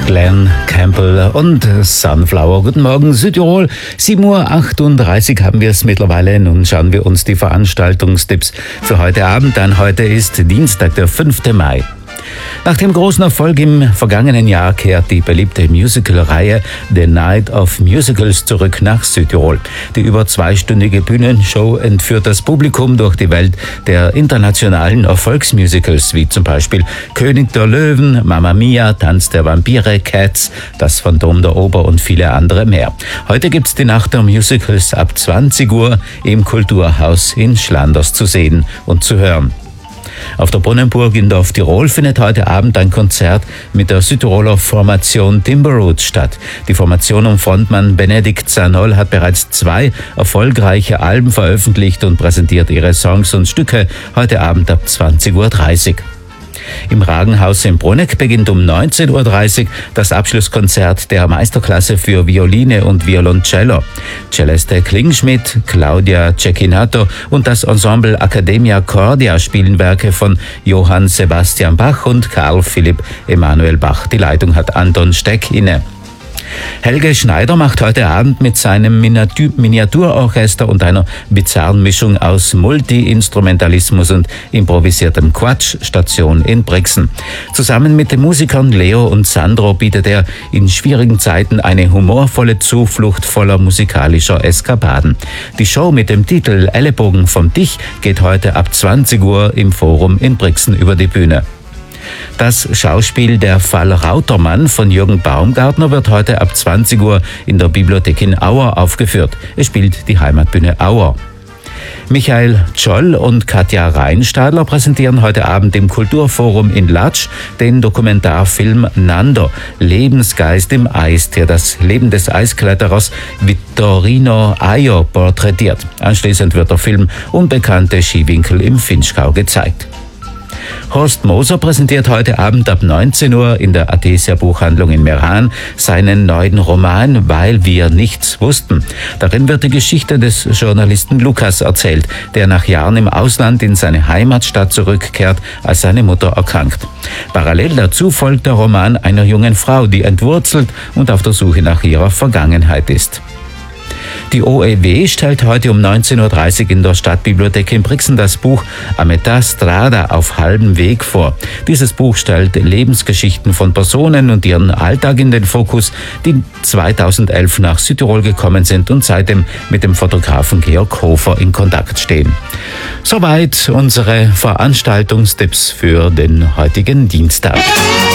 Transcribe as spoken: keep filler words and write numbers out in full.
Glenn Campbell und Sunflower. Guten Morgen, Südtirol. sieben Uhr achtunddreißig haben wir es mittlerweile. Nun schauen wir uns die Veranstaltungstipps für heute Abend an. Heute ist Dienstag, der fünfte Mai. Nach dem großen Erfolg im vergangenen Jahr kehrt die beliebte Musical-Reihe The Night of Musicals zurück nach Südtirol. Die über zweistündige Bühnenshow entführt das Publikum durch die Welt der internationalen Erfolgsmusicals, wie zum Beispiel König der Löwen, Mamma Mia, Tanz der Vampire, Cats, Das Phantom der Oper und viele andere mehr. Heute gibt's die Nacht der Musicals ab zwanzig Uhr im Kulturhaus in Schlanders zu sehen und zu hören. Auf der Brunnenburg in Dorf Tirol findet heute Abend ein Konzert mit der Südtiroler Formation Timberroots statt. Die Formation um Frontmann Benedikt Zanol hat bereits zwei erfolgreiche Alben veröffentlicht und präsentiert ihre Songs und Stücke heute Abend ab zwanzig Uhr dreißig. Im Ragenhaus in Bruneck beginnt um neunzehn Uhr dreißig das Abschlusskonzert der Meisterklasse für Violine und Violoncello. Celeste Klingschmidt, Claudia Cecchinato und das Ensemble Academia Cordia spielen Werke von Johann Sebastian Bach und Karl Philipp Emanuel Bach. Die Leitung hat Anton Steck inne. Helge Schneider macht heute Abend mit seinem Miniatur- Miniaturorchester und einer bizarren Mischung aus Multi-Instrumentalismus und improvisiertem Quatsch Station in Brixen. Zusammen mit den Musikern Leo und Sandro bietet er in schwierigen Zeiten eine humorvolle Zuflucht voller musikalischer Eskapaden. Die Show mit dem Titel Ellenbogen vom Dich geht heute ab zwanzig Uhr im Forum in Brixen über die Bühne. Das Schauspiel Der Fall Rautermann von Jürgen Baumgartner wird heute ab zwanzig Uhr in der Bibliothek in Auer aufgeführt. Es spielt die Heimatbühne Auer. Michael Tscholl und Katja Reinstadler präsentieren heute Abend im Kulturforum in Latsch den Dokumentarfilm Nando, Lebensgeist im Eis, der das Leben des Eiskletterers Vittorino Aio porträtiert. Anschließend wird der Film Unbekannte Skiwinkel im Vinschgau gezeigt. Horst Moser präsentiert heute Abend ab neunzehn Uhr in der Athesia Buchhandlung in Meran seinen neuen Roman Weil wir nichts wussten. Darin wird die Geschichte des Journalisten Lukas erzählt, der nach Jahren im Ausland in seine Heimatstadt zurückkehrt, als seine Mutter erkrankt. Parallel dazu folgt der Roman einer jungen Frau, die entwurzelt und auf der Suche nach ihrer Vergangenheit ist. Die O E W stellt heute um neunzehn Uhr dreißig in der Stadtbibliothek in Brixen das Buch A metà strada, auf halbem Weg vor. Dieses Buch stellt Lebensgeschichten von Personen und ihren Alltag in den Fokus, die zweitausendelf nach Südtirol gekommen sind und seitdem mit dem Fotografen Georg Hofer in Kontakt stehen. Soweit unsere Veranstaltungstipps für den heutigen Dienstag.